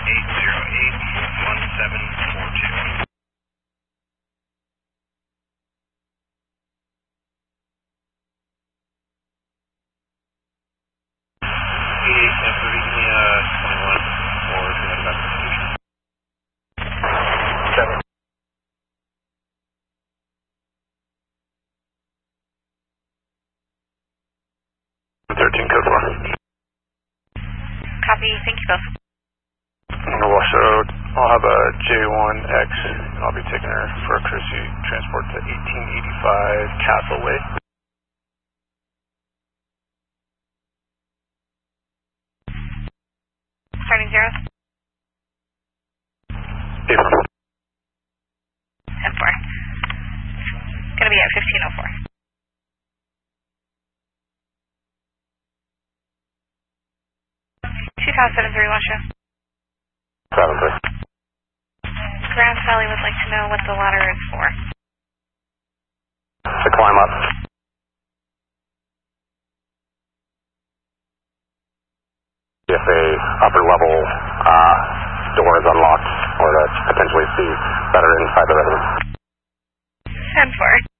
808-1742. Tampa, give me 21 for investigation. 7. Code 4. Copy, thank you both. So I'll have a J1X, and I'll be taking her for a courtesy transport to 1885 Castle Way. Starting 0. 8 from 10-4. Gonna be at 1504. 2073 Washoe. 7-3. Grand Valley would like to know what the ladder is for. To climb up. If a upper level door is unlocked, or to potentially see better inside the residence. 10-4.